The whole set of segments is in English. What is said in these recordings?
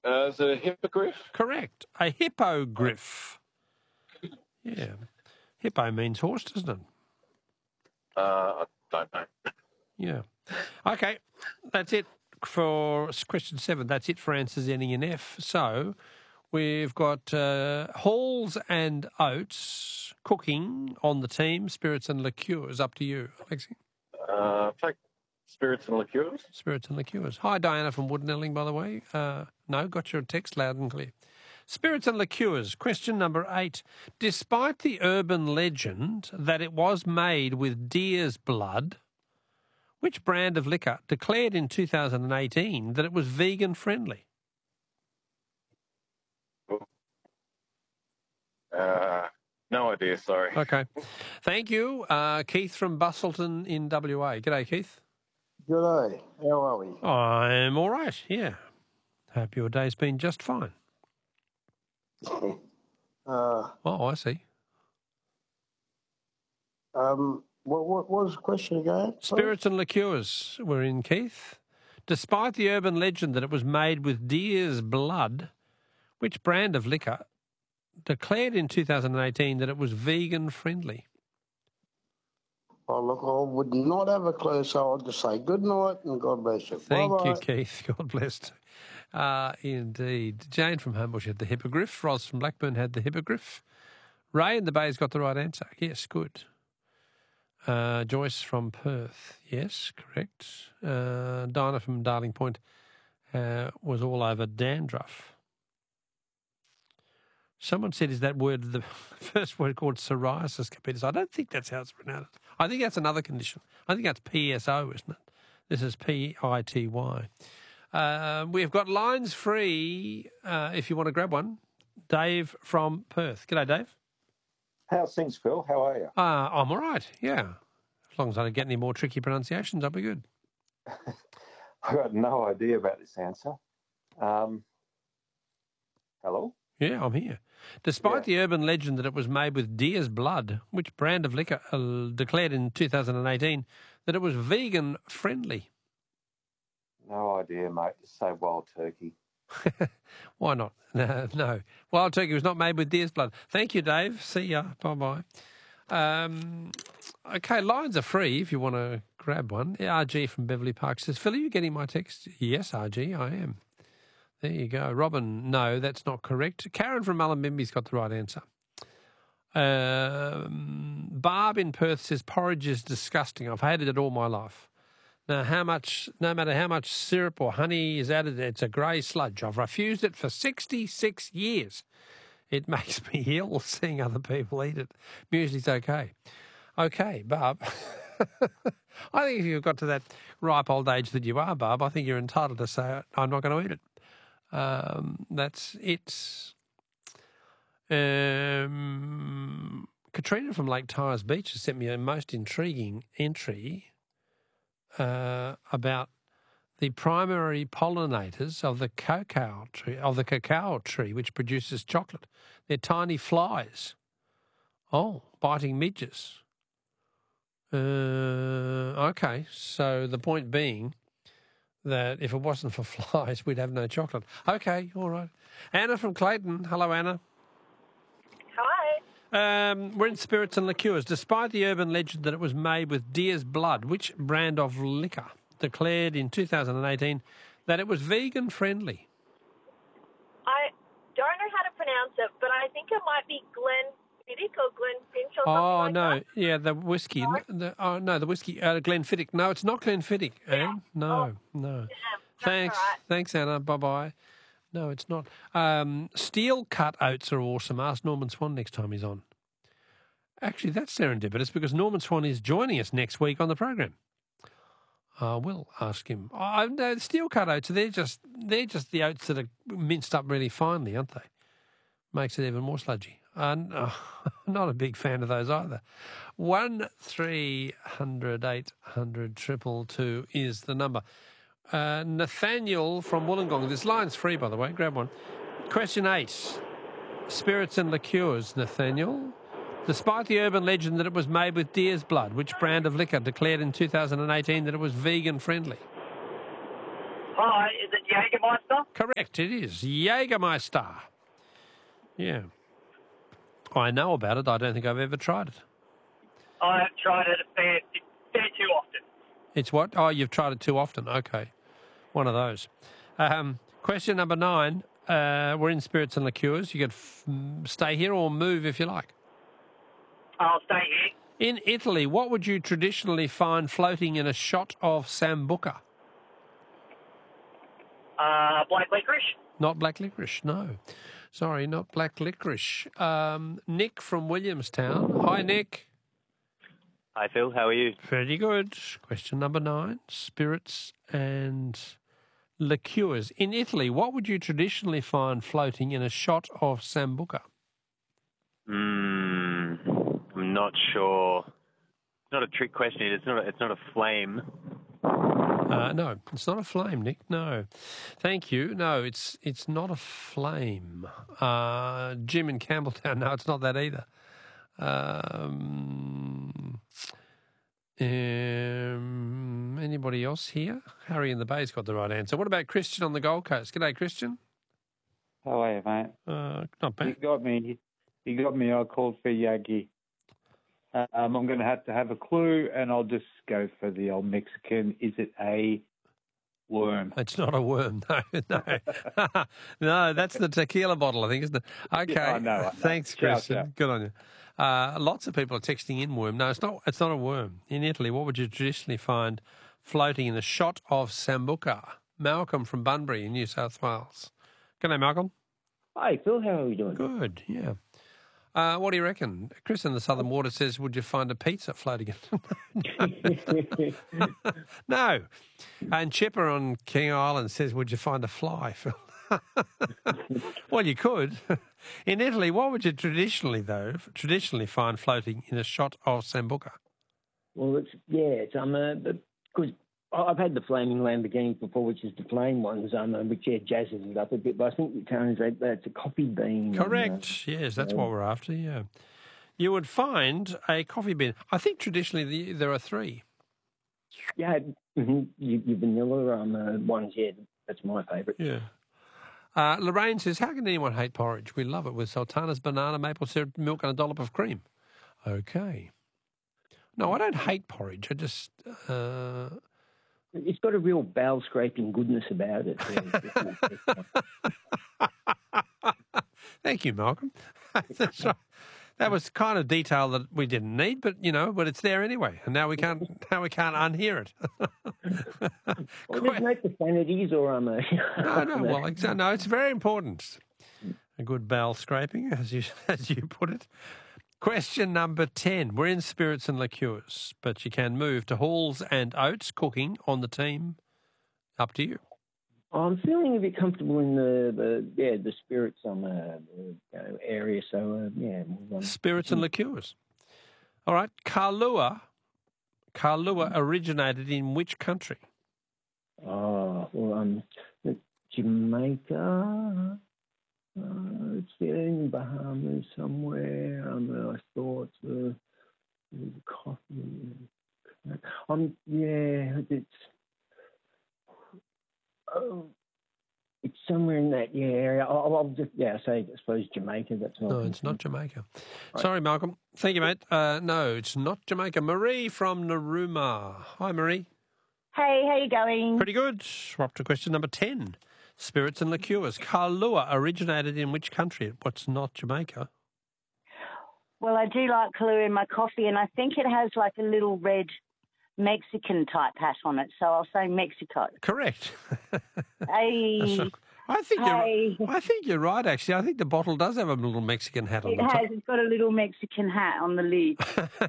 Is it a hippogriff? Correct. A hippogriff. Yeah. Hippo means horse, doesn't it? I don't know. Yeah. Okay, that's it for question 7. That's it for answers ending in F. So we've got Halls and Oates cooking on the team, spirits and liqueurs. Up to you, Alexi. Take spirits and liqueurs. Spirits and liqueurs. Hi, Diana from Woodnelling, by the way. No, got your text loud and clear. Spirits and liqueurs. Question number 8. Despite the urban legend that it was made with deer's blood, which brand of liquor declared in 2018 that it was vegan friendly? No idea, sorry. Okay. Thank you. Keith from Bustleton in WA. G'day, Keith. G'day. How are we? I'm all right, yeah. Hope your day's been just fine. Oh, I see. What was the question again? Spirits and liqueurs were in, Keith. Despite the urban legend that it was made with deer's blood, which brand of liquor declared in 2018 that it was vegan friendly? Oh, look, I would not have a clue, so I'll just say good night and God bless you. Thank Bye-bye. you, Keith. God bless. Indeed. Jane from Homebush had the hippogriff. Ros from Blackburn had the hippogriff. Ray in the Bay's got the right answer. Yes, good. Joyce from Perth. Yes, correct. Dinah from Darling Point was all over dandruff. Someone said, is that word the first word called psoriasis, Capitis? I don't think that's how it's pronounced. I think that's another condition. I think that's PSO, isn't it? This is PITY. We've got lines free if you want to grab one. Dave from Perth. G'day, Dave. How's things, Phil? How are you? I'm all right, yeah. As long as I don't get any more tricky pronunciations, I'll be good. I've got no idea about this answer. Hello? Yeah, I'm here. Despite the urban legend that it was made with deer's blood, which brand of liquor declared in 2018 that it was vegan friendly? No idea, mate. Just say wild turkey. Why not? No. Wild turkey was not made with deer's blood. Thank you, Dave. See ya. Bye-bye. Okay, lines are free if you want to grab one. RG from Beverley Park says, Phil, are you getting my text? Yes, RG, I am. There you go. Robin, no, that's not correct. Karen from Mullumbimby's got the right answer. Barb in Perth says, porridge is disgusting. I've hated it all my life. Now, no matter how much syrup or honey is added, it's a grey sludge. I've refused it for 66 years. It makes me ill seeing other people eat it. Music's okay. Okay, Barb. I think if you've got to that ripe old age that you are, Barb, I think you're entitled to say, I'm not going to eat it. That's it. Katrina from Lake Tyers Beach has sent me a most intriguing entry about the primary pollinators of the cacao tree, which produces chocolate. They're tiny flies. Oh, biting midges. Okay, so the point being that if it wasn't for flies, we'd have no chocolate. Okay, all right. Anna from Clayton. Hello, Anna. Hi. We're in spirits and liqueurs. Despite the urban legend that it was made with deer's blood, which brand of liquor declared in 2018 that it was vegan friendly? I don't know how to pronounce it, but I think it might be Glenfiddich or Glenfinch or something like that. Oh, no. Yeah, the whiskey. The whiskey. Glenfiddich. No, it's not Glenfiddich, Anne. No. Yeah, Thanks. right. Thanks, Anna. Bye-bye. No, it's not. Steel cut oats are awesome. Ask Norman Swan next time he's on. Actually, that's serendipitous because Norman Swan is joining us next week on the program. We'll ask him. No, the steel cut oats, they're just the oats that are minced up really finely, aren't they? Makes it even more sludgy. No, not a big fan of those either. 1300 800 222 is the number. Nathaniel from Wollongong. This line's free, by the way. Grab one. Question 8. Spirits and liqueurs, Nathaniel. Despite the urban legend that it was made with deer's blood, which brand of liquor declared in 2018 that it was vegan friendly? Hi, is it Jägermeister? Correct, it is. Jägermeister. Yeah. I know about it. I don't think I've ever tried it. I have tried it a fair too often. It's what? Oh, you've tried it too often. Okay. One of those. Question number 9. We're in spirits and liqueurs. You could stay here or move if you like. I'll stay here. In Italy, what would you traditionally find floating in a shot of Sambuca? Black licorice. Not black licorice, no. Sorry, not black licorice. Nick from Williamstown. Hi, Nick. Hi, Phil. How are you? Very good. Question number 9. Spirits and liqueurs. In Italy, what would you traditionally find floating in a shot of Sambuca? I'm not sure. It's not a trick question. It's not a flame. No, it's not a flame, Nick. No, thank you. No, it's not a flame. Jim in Campbelltown. No, it's not that either. Anybody else here? Harry in the Bay's got the right answer. What about Christian on the Gold Coast? G'day, Christian. How are you, mate? Not bad. You got me. I called for Yagi. I'm going to have a clue, and I'll just go for the old Mexican. Is it a worm? It's not a worm. No. No, that's the tequila bottle, I think, isn't it? Okay. Yeah, I know. Thanks, Christian. Good on you. Lots of people are texting in worm. No, it's not a worm. In Italy, what would you traditionally find floating in a shot of Sambuca? Malcolm from Bunbury in New South Wales. G'day, Malcolm. Hi, Phil. How are you doing? Good, yeah. What do you reckon? Chris in the Southern Water says, would you find a pizza floating in? No. And Chipper on King Island says, would you find a fly, Phil? Well, you could. In Italy, what would you traditionally find floating in a shot of Sambuca? Well, because I've had the flaming Lamborghini before, which is the flame ones, which jazzes it up a bit. But I think you can say that's a coffee bean. Correct. Yes, that's what we're after. Yeah, you would find a coffee bean. I think traditionally there are 3. Yeah, your vanilla ones. Yeah, that's my favourite. Yeah. Lorraine says, how can anyone hate porridge? We love it with sultanas, banana, maple syrup, milk and a dollop of cream. Okay. No, I don't hate porridge. I just... It's got a real bowel-scraping goodness about it. Thank you, Malcolm. That's right. That was kind of detail that we didn't need, but it's there anyway, and now we can't unhear it. Well, there's no profanities or No. Well, no, it's very important. A good bowel scraping, as you put it. Question number 10. We're in spirits and liqueurs, but you can move to Halls and Oates cooking on the team. Up to you. I'm feeling a bit comfortable in the spirits area. So Spirits and liqueurs. All right. Kahlua originated in which country? Jamaica. It's in Bahamas somewhere. I thought coffee. It's somewhere in that area. I'll just I suppose Jamaica. That's all. No, it's not Jamaica. Right. Sorry, Malcolm. Thank you, mate. No, it's not Jamaica. Marie from Narooma. Hi, Marie. Hey, how you going? Pretty good. We're up to question number 10. Spirits and liqueurs. Kahlua originated in which country? What's not Jamaica? Well, I do like Kahlua in my coffee, and I think it has like a little red Mexican type hat on it, so I'll say Mexico. Correct. Hey. I think you're right, actually. I think the bottle does have a little Mexican hat on the top. It has. It's got a little Mexican hat on the lid.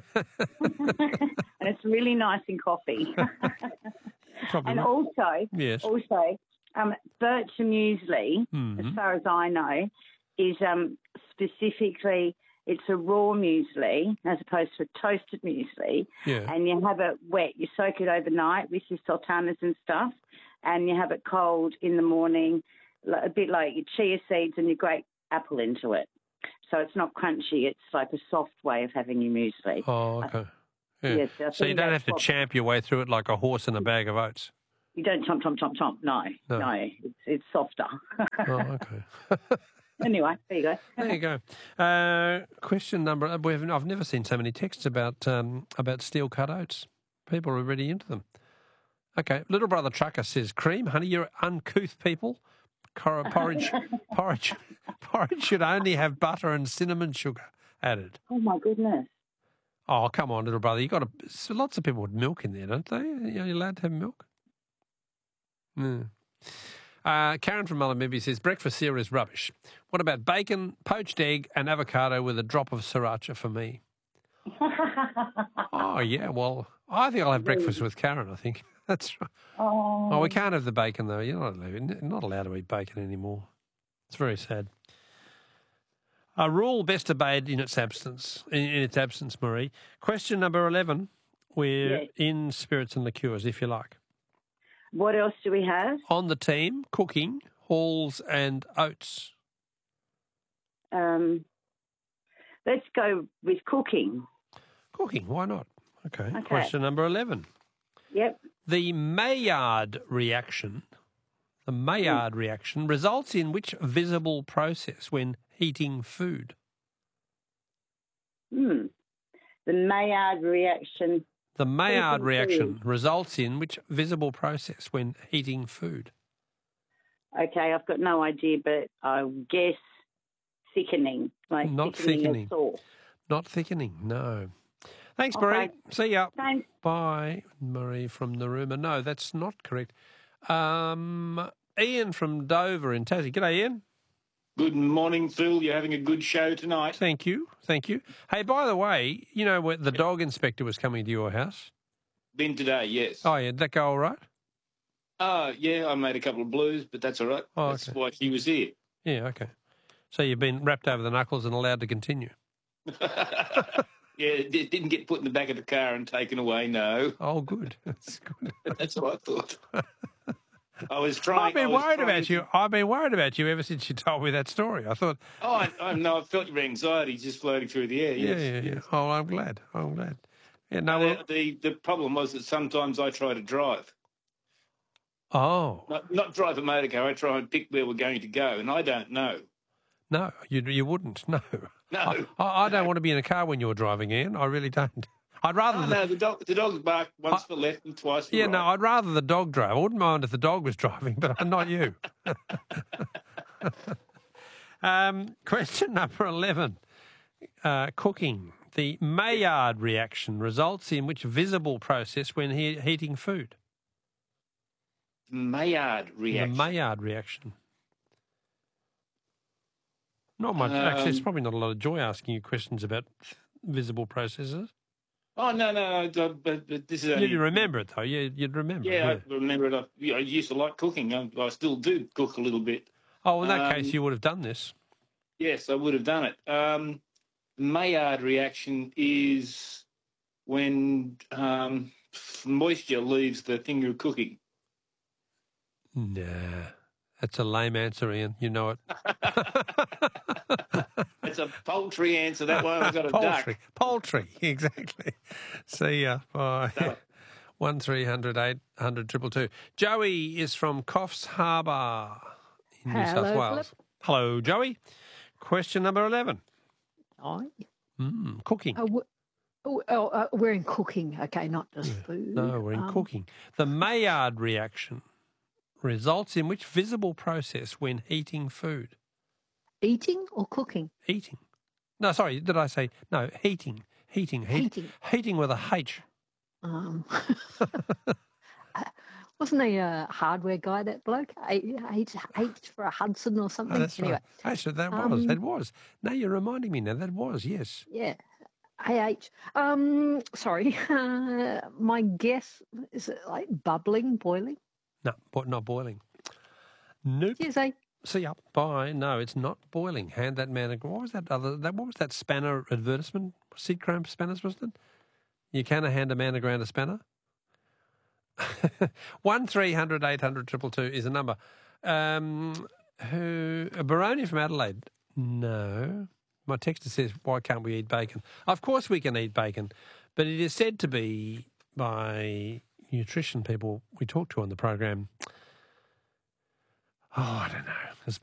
And it's really nice in coffee. Probably and right. Also, birch muesli, as far as I know, is specifically, it's a raw muesli as opposed to a toasted muesli. Yeah. And you have it wet. You soak it overnight with your sultanas and stuff, and you have it cold in the morning, a bit like your chia seeds and your grape apple into it. So it's not crunchy. It's like a soft way of having your muesli. Oh, okay. Yeah. Yes, so you don't have to champ your way through it like a horse in a bag of oats. You don't chomp, chomp, chomp, chomp. No. It's softer. Oh, okay. Anyway, there you go. There you go. Question number. I've never seen so many texts about steel cut oats. People are already into them. Okay, little brother trucker says, "Cream, honey, you're uncouth people. Porridge should only have butter and cinnamon sugar added." Oh my goodness. Oh, come on, little brother. You got lots of people with milk in there, don't they? You're allowed to have milk. No. Karen from Mullumbimby says, breakfast cereal is rubbish. What about bacon, poached egg and avocado with a drop of sriracha for me? Oh, yeah, well, I think I'll have breakfast with Karen, I think. That's right. Oh, we can't have the bacon, though. You're not allowed to eat bacon anymore. It's very sad. A rule best obeyed in its absence, Marie. Question number 11. We're in spirits and liqueurs, if you like. What else do we have? On the team, cooking, halls and oats. Let's go with cooking. Cooking, why not? Okay. Question number 11. Yep. The Maillard reaction results in which visible process when heating food? The Maillard reaction. The Maillard reaction results in which visible process when heating food? Okay, I've got no idea, but I guess thickening, like not thickening. Of sauce. Not thickening, no. Thanks, Marie. See ya. Thanks. Bye, Marie from Narooma. No, that's not correct. Ian from Dover in Tassie. G'day, Ian. Good morning, Phil. You're having a good show tonight. Thank you. Hey, by the way, you know what, the dog inspector was coming to your house? Been today, yes. Oh, yeah. Did that go all right? Yeah, I made a couple of blues, but that's all right. Oh, that's why he was here. Yeah, okay. So you've been wrapped over the knuckles and allowed to continue? Yeah, it didn't get put in the back of the car and taken away, no. Oh, good. That's good. That's what I thought. I was trying. I've been worried about you. I've been worried about you ever since you told me that story. I thought. Oh, I know. I felt your anxiety just floating through the air. Yes. Yeah. Oh, I'm glad. Yeah, no. The problem was that sometimes I try to drive. Oh. Not drive a motor car. I try and pick where we're going to go, and I don't know. No, you wouldn't. No. No. I don't want to be in a car when you're driving, Ian. I really don't. I'd rather. No, the dog bark once for left and twice for right. No, I'd rather the dog drive. I wouldn't mind if the dog was driving, but not you. Question number 11. Cooking. The Maillard reaction results in which visible process when heating food? Maillard reaction. The Maillard reaction. Not much. Actually, there's probably not a lot of joy asking you questions about visible processes. Oh, no. But this is only... You'd remember it, though. You'd remember it. Yeah, I remember it. I used to like cooking. I still do cook a little bit. Oh, in that case, you would have done this. Yes, I would have done it. Maillard reaction is when moisture leaves the thing you're cooking. Nah, that's a lame answer, Ian. You know it. It's a poultry answer. That one I've got a duck. Poultry, exactly. See ya. Bye. No. 1300 800 222. Joey is from Coffs Harbour in New South Wales. Philip. Hello, Joey. Question number 11. Aye. Cooking. We're in cooking, okay, not just food. No, we're in cooking. The Maillard reaction results in which visible process when heating food? Eating or cooking? Eating. No, sorry, did I say no? Heating. Heating with a H. Wasn't he a hardware guy? That bloke, H for a Hudson or something. Oh, that's anyway, right. Actually, that was. Now you're reminding me. Now that was yes. Yeah. AH. Sorry. My guess is it like bubbling, boiling? No, not boiling. Nope. Cheers, eh? See ya. Bye. No, it's not boiling. Hand that man. What was that other? What was that spanner advertisement? Seed cramp spanners, wasn't it? You can hand a man a spanner. 1300 800 222 is a number. Baroni from Adelaide. No. My texter says, why can't we eat bacon? Of course we can eat bacon, but it is said to be by nutrition people we talked to on the program. Oh, I don't know. As